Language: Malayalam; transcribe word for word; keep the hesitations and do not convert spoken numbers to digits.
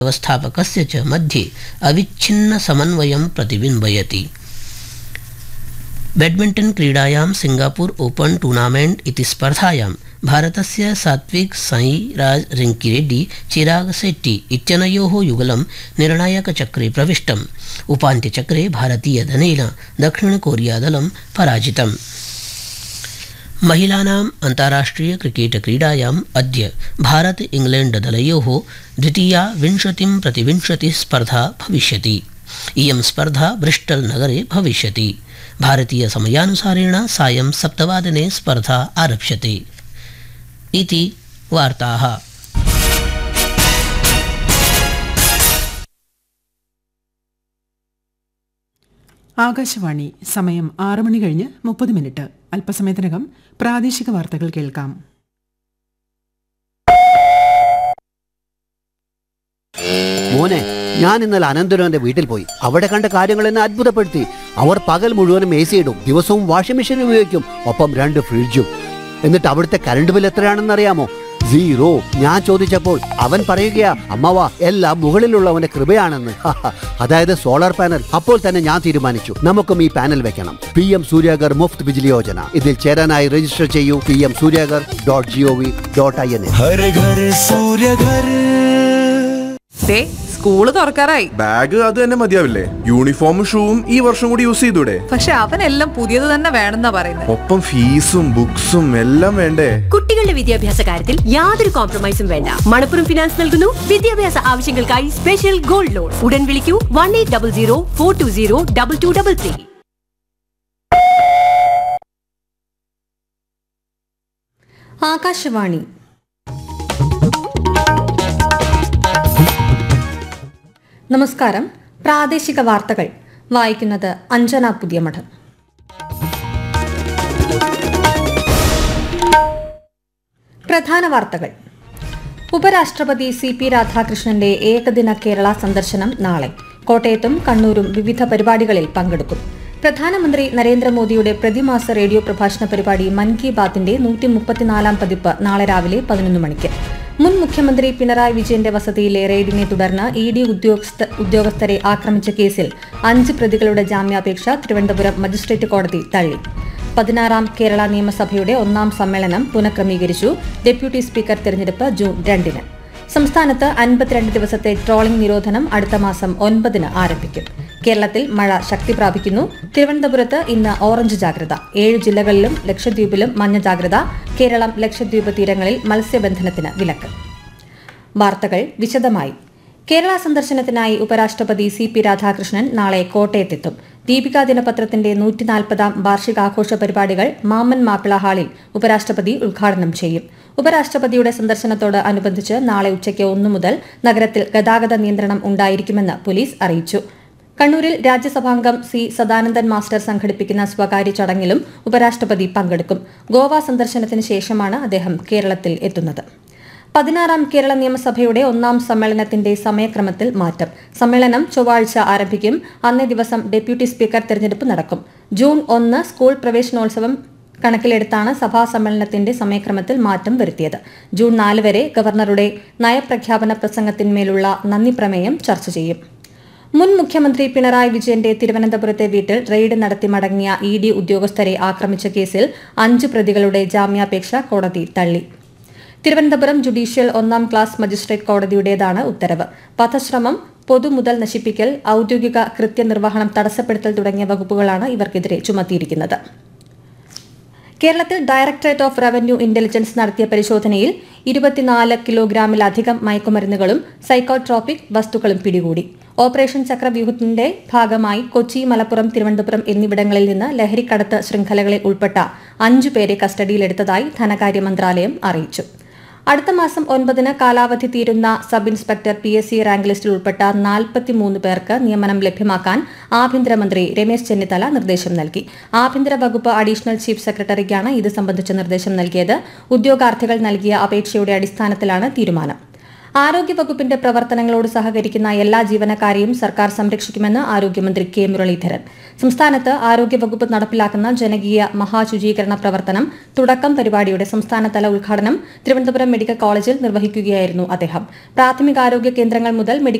व्यवस्थापकस्य च मध्ये अविच्छिन्नसमन्वयं प्रतिबिम्बयति। बैडमिण्टन् क्रीडायां सिंगापुर ओपन टूर्नामेंट इति स्पर्धायां भारतस्य सात्विक साईराज रंकीरेड्डी चिराग शेट्टी इत्यनयोः युगलं निर्णायकचक्रे प्रविष्टम्। उपान्त्यचक्रे भारतीयदलेन दक्षिणकोरियादलं पराजितम्। महिलानाम् अन्ताराष्ट्रिय क्रिकेट क्रीडायाम् अद्य भारत इंग्लैंड दलयोः द्वितीया विंशतिं प्रतिविंशतिः स्पर्धा भविष्यति। इयं स्पर्धा ब्रिस्टल नगरे भविष्यति। भारतीय समयानुसारेण सायं सप्तवादने स्पर्धा आरप्स्यते इति वार्ताः। ആകാശവാണി സമയം ആറ് മണി കഴിഞ്ഞ് മുപ്പത് മിനിറ്റ്. അല്പസമയത്തിനകം പ്രാദേശിക വാർത്തകൾ കേൾക്കാം. മോനെ, ഞാൻ ഇന്നലെ അനന്തരവന്റെ വീട്ടിൽ പോയി. അവിടെ കണ്ട കാര്യങ്ങൾ എന്നെ അത്ഭുതപ്പെടുത്തി. അവർ പകൽ മുഴുവനും എ സി ഇടും, ദിവസവും വാഷിംഗ് മെഷീൻ ഉപയോഗിക്കും, ഒപ്പം രണ്ട് ഫ്രിഡ്ജും. എന്നിട്ട് അവിടുത്തെ കറണ്ട് ബിൽ എത്രയാണെന്ന് അറിയാമോ? സീറോ. ഞാൻ ചോദിച്ചപ്പോൾ അവൻ പറയുകയാ, അമ്മവാ എല്ലാം മുകളിലുള്ളവന്റെ കൃപയാണെന്ന്. അതായത് സോളാർ പാനൽ. അപ്പോൾ തന്നെ ഞാൻ തീരുമാനിച്ചു, നമുക്കും ഈ പാനൽ വെക്കണം. P M Suryaghar Muft Bijli Yojana. ഇതിൽ ചേരാനായി രജിസ്റ്റർ ചെയ്യൂ P M Suryaghar dot G O V dot I N. School തുറക്കാറായി. Bag അത് തന്നെ മതിയാവില്ലേ? യൂണിഫോമും ഷൂവും ഈ വർഷം കൂടി യൂസ് ചെയ്തൂടെ? പക്ഷെ അവനെല്ലാം പുതിയത് തന്നെ വേണമെന്നാ പറയുന്നത്. ഒപ്പം ഫീസും ബുക്സും എല്ലാം വേണ്ടേ? കുട്ടികളുടെ വിദ്യാഭ്യാസ കാര്യത്തിൽ യാതൊരു കോംപ്രമൈസും വേണ്ട. മണപ്പുറം ഫിനാൻസ് നൽകുന്നു വിദ്യാഭ്യാസ ആവശ്യങ്ങൾക്കായി സ്പെഷ്യൽ ഗോൾഡ് ലോൺ. ഉടൻ വിളിക്കൂ one eight double zero four to zero double two double three. Akashvani. നമസ്കാരം. പ്രാദേശിക വാർത്തകൾ വായിക്കുന്നത് അഞ്ജന പുതിയമഠം. പ്രധാന വാർത്തകൾ. ഉപരാഷ്ട്രപതി സി പി രാധാകൃഷ്ണന്റെ ഏകദിന കേരള സന്ദർശനം നാളെ. കോട്ടയത്തും കണ്ണൂരും വിവിധ പരിപാടികളിൽ പങ്കെടുക്കും. പ്രധാനമന്ത്രി നരേന്ദ്രമോദിയുടെ പ്രതിമാസ റേഡിയോ പ്രഭാഷണ പരിപാടി മൻ കി ബാത്തിന്റെ നൂറ്റി മുപ്പത്തിനാലാം പതിപ്പ് നാളെ രാവിലെ പതിനൊന്ന് മണിക്ക്. മുൻ മുഖ്യമന്ത്രി പിണറായി വിജയന്റെ വസതിയിലെ റെയ്ഡിനെ തുടർന്ന് ഇ ഡി ഉദ്യോഗസ്ഥ ഉദ്യോഗസ്ഥരെ ആക്രമിച്ച കേസിൽ അഞ്ച് പ്രതികളുടെ ജാമ്യാപേക്ഷ തിരുവനന്തപുരം മജിസ്ട്രേറ്റ് കോടതി തള്ളി. പതിനാറാം കേരള നിയമസഭയുടെ ഒന്നാം സമ്മേളനം പുനഃക്രമീകരിച്ചു. ഡെപ്യൂട്ടി സ്പീക്കർ തെരഞ്ഞെടുപ്പ് ജൂൺ രണ്ടിന്. സംസ്ഥാനത്ത് അൻപത്തിരണ്ട് ദിവസത്തെ ട്രോളിംഗ് നിരോധനം അടുത്ത മാസം ഒൻപതിന് ആരംഭിക്കും. കേരളത്തിൽ മഴ ശക്തി പ്രാപിക്കുന്നു. തിരുവനന്തപുരത്ത് ഇന്ന് ഓറഞ്ച് ജാഗ്രത. ഏഴ് ജില്ലകളിലും ലക്ഷദ്വീപിലും മഞ്ഞ ജാഗ്രത. കേരളം ലക്ഷദ്വീപ് തീരങ്ങളിൽ മത്സ്യബന്ധനത്തിന് വിലക്ക്. വാർത്തകൾ വിശദമായി. കേരള സന്ദർശനത്തിനായി ഉപരാഷ്ട്രപതി സി പി രാധാകൃഷ്ണൻ നാളെ കോട്ടയത്തെത്തും. ദീപിക ദിനപത്രത്തിന്റെ നൂറ്റിനാൽപ്പതാം വാർഷികാഘോഷ പരിപാടികൾ മാമ്മൻ മാപ്പിള ഹാളിൽ ഉപരാഷ്ട്രപതി ഉദ്ഘാടനം ചെയ്യും. ഉപരാഷ്ട്രപതിയുടെ സന്ദർശനത്തോട് അനുബന്ധിച്ച് നാളെ ഉച്ചയ്ക്ക് ഒന്നു മുതൽ നഗരത്തിൽ ഗതാഗത നിയന്ത്രണം ഉണ്ടായിരിക്കുമെന്ന് പോലീസ് അറിയിച്ചു. കണ്ണൂരിൽ രാജ്യസഭാംഗം സി സദാനന്ദൻ മാസ്റ്റർ സംഘടിപ്പിക്കുന്ന സ്വകാര്യ ചടങ്ങിലും ഉപരാഷ്ട്രപതി പങ്കെടുക്കും. ഗോവ സന്ദർശനത്തിന് ശേഷമാണ് അദ്ദേഹം കേരളത്തിൽ എത്തുന്നത്. പതിനാറാം കേരള നിയമസഭയുടെ ഒന്നാം സമ്മേളനത്തിന്റെ സമയക്രമത്തിൽ മാറ്റം. സമ്മേളനം ചൊവ്വാഴ്ച ആരംഭിക്കും. അന്നേ ദിവസം ഡെപ്യൂട്ടി സ്പീക്കർ തെരഞ്ഞെടുപ്പ് നടക്കും. ജൂൺ ഒന്ന് സ്കൂൾ പ്രവേശനോത്സവം കണക്കിലെടുത്താണ് സഭാ സമ്മേളനത്തിന്റെ സമയക്രമത്തിൽ മാറ്റം വരുത്തിയത്. ജൂൺ നാല് വരെ ഗവർണറുടെ നയപ്രഖ്യാപന പ്രസംഗത്തിന്മേലുള്ള നന്ദി പ്രമേയം ചർച്ച ചെയ്യും. മുൻ മുഖ്യമന്ത്രി പിണറായി വിജയന്റെ തിരുവനന്തപുരത്തെ വീട്ടിൽ റെയ്ഡ് നടത്തി മടങ്ങിയ ഇ ഡി ഉദ്യോഗസ്ഥരെ ആക്രമിച്ച കേസിൽ അഞ്ച് പ്രതികളുടെ ജാമ്യാപേക്ഷ കോടതി തള്ളി. തിരുവനന്തപുരം ജുഡീഷ്യൽ ഒന്നാം ക്ലാസ് മജിസ്ട്രേറ്റ് കോടതിയുടേതാണ് ഉത്തരവ്. വധശ്രമം, പൊതുമുതൽ നശിപ്പിക്കൽ, ഔദ്യോഗിക കൃത്യനിർവഹണം തടസ്സപ്പെടുത്തൽ തുടങ്ങിയ വകുപ്പുകളാണ് ഇവർക്കെതിരെ ചുമത്തിയിരിക്കുന്നത്. കേരളത്തിൽ ഡയറക്ടറേറ്റ് ഓഫ് റവന്യൂ ഇന്റലിജൻസ് നടത്തിയ പരിശോധനയിൽ ഇരുപത്തിനാല് കിലോഗ്രാമിലധികം മയക്കുമരുന്നുകളും സൈക്കോട്രോപിക് വസ്തുക്കളും പിടികൂടി. ഓപ്പറേഷൻ ചക്രവ്യൂഹത്തിന്റെ ഭാഗമായി കൊച്ചി, മലപ്പുറം, തിരുവനന്തപുരം എന്നിവിടങ്ങളിൽ നിന്ന് ലഹരിക്കടത്ത് ശൃംഖലകളിൽ ഉൾപ്പെട്ട അഞ്ചു പേരെ കസ്റ്റഡിയിലെടുത്തതായി ധനകാര്യ മന്ത്രാലയം അറിയിച്ചു. അടുത്ത മാസം ഒൻപതിന് കാലാവധി തീരുന്ന sub inspector P S C rank ലിസ്റ്റിൽ ഉൾപ്പെട്ട നാൽപ്പത്തിമൂന്ന് പേർക്ക് നിയമനം ലഭ്യമാക്കാൻ ആഭ്യന്തരമന്ത്രി രമേശ് ചെന്നിത്തല നിർദ്ദേശം നൽകി. ആഭ്യന്തര വകുപ്പ് അഡീഷണൽ ചീഫ് സെക്രട്ടറിക്കാണ് ഇത് സംബന്ധിച്ച നിർദ്ദേശം നൽകിയത്. ഉദ്യോഗാർത്ഥികൾ നൽകിയ അപേക്ഷയുടെ അടിസ്ഥാനത്തിലാണ് തീരുമാനം. ആരോഗ്യവകുപ്പിന്റെ പ്രവർത്തനങ്ങളോട് സഹകരിക്കുന്ന എല്ലാ ജീവനക്കാരെയും സർക്കാർ സംരക്ഷിക്കുമെന്ന് ആരോഗ്യമന്ത്രി കെ മുരളീധരൻ. സംസ്ഥാനത്ത് ആരോഗ്യവകുപ്പ് നടപ്പിലാക്കുന്ന ജനകീയ മഹാശുചീകരണ പ്രവർത്തനം തുടക്കം പരിപാടിയുടെ സംസ്ഥാനതല ഉദ്ഘാടനം തിരുവനന്തപുരം മെഡിക്കൽ കോളേജിൽ നിർവഹിക്കുകയായിരുന്നു അദ്ദേഹം. പ്രാഥമികാരോഗ്യ കേന്ദ്രങ്ങൾ മുതൽ മെഡിക്കൽ